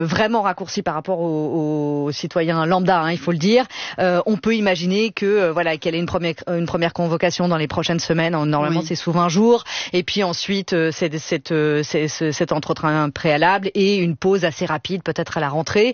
vraiment raccourci par rapport aux citoyens lambda, il faut le dire. On peut imaginer que qu'elle ait une première convocation dans les prochaines semaines. Normalement, c'est sous 20 jours. Et puis ensuite, cet entretien préalable et une pause assez rapide, peut-être à la rentrée,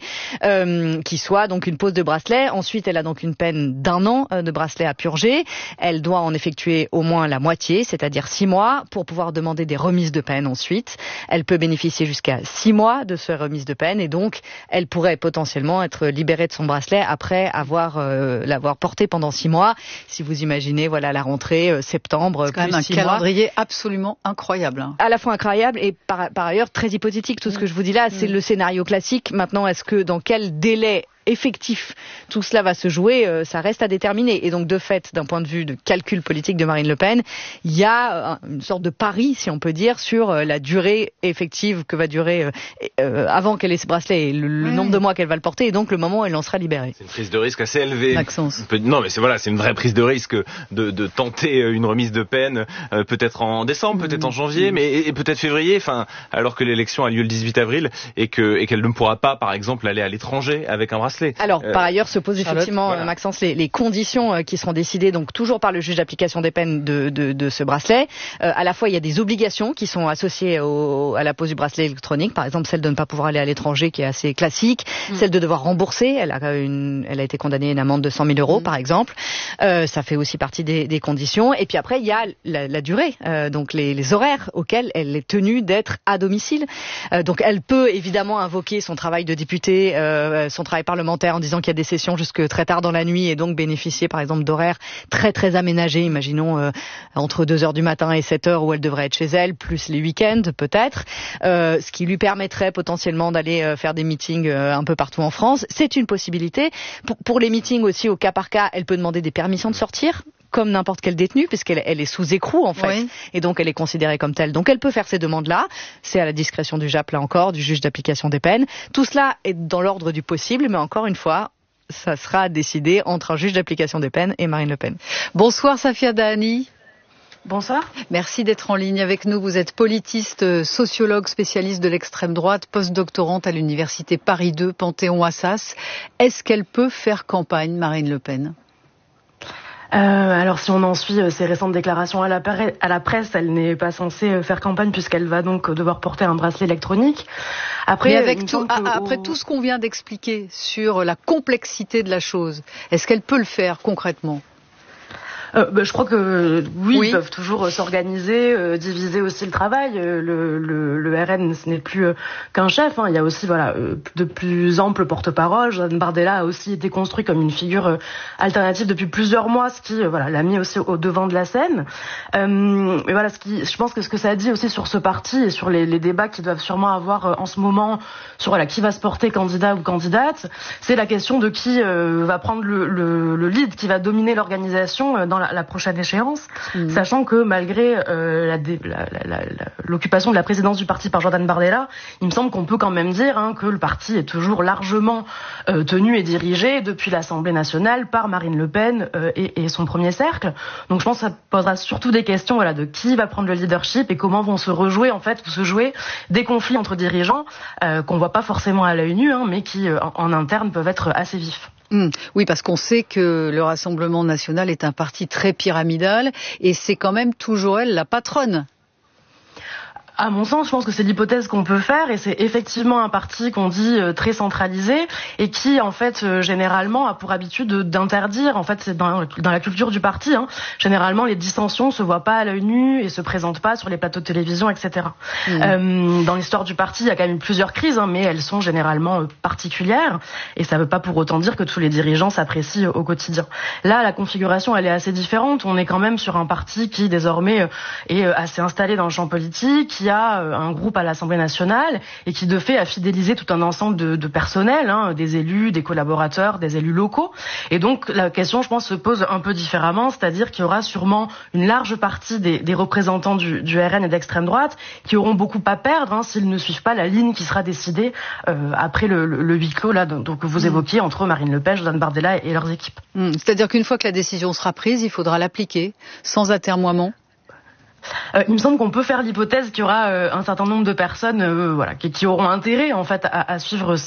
qui soit donc une pause de bracelet. Ensuite, elle a donc une peine d'1 an de bracelet à purger. Elle doit en effectuer au moins la moitié, c'est-à-dire 6 mois, pour pouvoir demander des remises de peine ensuite. Elle peut bénéficier jusqu'à 6 mois de ces remises de peine et donc elle pourrait potentiellement être libérée de son bracelet après l'avoir porté pendant 6 mois. Si vous imaginez, la rentrée septembre, c'est quand plus même 6 un calendrier absolument incroyable. À la fois incroyable et par ailleurs très hypothétique. Tout ce que je vous dis là, c'est le scénario classique. Maintenant, est-ce que dans quel délai effectif tout cela va se jouer, ça reste à déterminer. Et donc, de fait, d'un point de vue de calcul politique de Marine Le Pen, il y a une sorte de pari, si on peut dire, sur la durée effective que va durer avant qu'elle ait ce bracelet et le nombre de mois qu'elle va le porter et donc le moment où elle en sera libérée. C'est une prise de risque assez élevée. Maxence. Non, mais c'est une vraie prise de risque de tenter une remise de peine, peut-être en décembre, peut-être en janvier, mais peut-être février, alors que l'élection a lieu le 18 avril et qu'elle ne pourra pas, par exemple, aller à l'étranger avec un bracelet. Alors, par ailleurs, se posent effectivement, Maxence, les conditions qui seront décidées, donc toujours par le juge d'application des peines de ce bracelet. À la fois, il y a des obligations qui sont associées à la pose du bracelet électronique, par exemple celle de ne pas pouvoir aller à l'étranger, qui est assez classique, celle de devoir rembourser. Elle a été condamnée à une amende de 100 000 euros, par exemple. Ça fait aussi partie des conditions. Et puis après, il y a la durée, donc les horaires auxquels elle est tenue d'être à domicile. Donc, elle peut évidemment invoquer son travail de députée, son travail parlementaire en disant qu'il y a des sessions jusque très tard dans la nuit et donc bénéficier par exemple d'horaires très très aménagés, imaginons entre 2h du matin et 7h où elle devrait être chez elle, plus les week-ends peut-être, ce qui lui permettrait potentiellement d'aller faire des meetings un peu partout en France. C'est une possibilité. Pour les meetings aussi, au cas par cas, elle peut demander des permissions de sortir, comme n'importe quel détenu, puisqu'elle est sous écrou en fait, et donc elle est considérée comme telle. Donc elle peut faire ces demandes-là, c'est à la discrétion du JAP là encore, du juge d'application des peines. Tout cela est dans l'ordre du possible, mais encore une fois, ça sera décidé entre un juge d'application des peines et Marine Le Pen. Bonsoir Safia Dahani. Bonsoir. Merci d'être en ligne avec nous. Vous êtes politiste, sociologue, spécialiste de l'extrême droite, post-doctorante à l'université Paris 2, Panthéon-Assas. Est-ce qu'elle peut faire campagne, Marine Le Pen ? Alors si on en suit ces récentes déclarations à la presse, elle n'est pas censée faire campagne puisqu'elle va donc devoir porter un bracelet électronique. Après, mais après tout ce qu'on vient d'expliquer sur la complexité de la chose, est-ce qu'elle peut le faire concrètement ? Je crois que oui, ils peuvent toujours s'organiser, diviser aussi le travail. Le RN, ce n'est plus qu'un chef. Il y a aussi de plus amples porte-parole. Jordan Bardella a aussi été construit comme une figure alternative depuis plusieurs mois, ce qui l'a mis aussi au devant de la scène. Mais je pense que ce que ça dit aussi sur ce parti et sur les débats qu'ils doivent sûrement avoir en ce moment sur qui va se porter candidat ou candidate, c'est la question de qui va prendre le lead, qui va dominer l'organisation dans la prochaine échéance, sachant que malgré l'occupation de la présidence du parti par Jordan Bardella, il me semble qu'on peut quand même dire que le parti est toujours largement tenu et dirigé depuis l'Assemblée nationale par Marine Le Pen et son premier cercle. Donc je pense que ça posera surtout des questions de qui va prendre le leadership et comment vont se jouer des conflits entre dirigeants qu'on voit pas forcément à l'œil nu, mais qui en interne peuvent être assez vifs. Oui, parce qu'on sait que le Rassemblement national est un parti très pyramidal et c'est quand même toujours elle la patronne. À mon sens, je pense que c'est l'hypothèse qu'on peut faire et c'est effectivement un parti qu'on dit très centralisé et qui, en fait, généralement a pour habitude d'interdire, en fait, c'est dans la culture du parti, généralement les dissensions se voient pas à l'œil nu et se présentent pas sur les plateaux de télévision, etc. Dans l'histoire du parti, il y a quand même eu plusieurs crises, mais elles sont généralement particulières et ça veut pas pour autant dire que tous les dirigeants s'apprécient au quotidien. Là, la configuration, elle est assez différente. On est quand même sur un parti qui, désormais, est assez installé dans le champ politique, qui a un groupe à l'Assemblée nationale et qui de fait a fidélisé tout un ensemble de personnel, des élus, des collaborateurs, des élus locaux. Et donc la question, je pense, se pose un peu différemment, c'est-à-dire qu'il y aura sûrement une large partie des représentants du RN et d'extrême droite qui auront beaucoup à perdre s'ils ne suivent pas la ligne qui sera décidée après le huis clos donc vous évoquiez entre Marine Le Pen, Jordan Bardella et leurs équipes. C'est-à-dire qu'une fois que la décision sera prise, il faudra l'appliquer sans atermoiement. Il me semble qu'on peut faire l'hypothèse qu'il y aura un certain nombre de personnes qui auront intérêt en fait à suivre